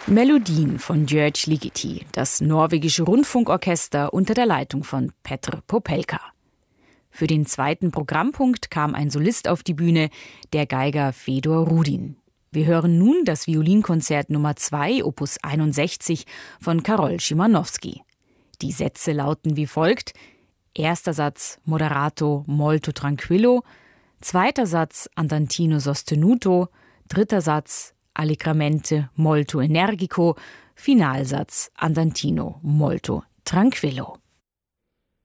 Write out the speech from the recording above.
Melodien von György Ligeti, das norwegische Rundfunkorchester unter der Leitung von Petr Popelka. Für den zweiten Programmpunkt kam ein Solist auf die Bühne, der Geiger Fedor Rudin. Wir hören nun das Violinkonzert Nummer 2, Opus 61 von Karol Szymanowski. Die Sätze lauten wie folgt: Erster Satz Moderato molto tranquillo, zweiter Satz Andantino sostenuto, dritter Satz Allegramente molto energico, Finalsatz Andantino molto tranquillo.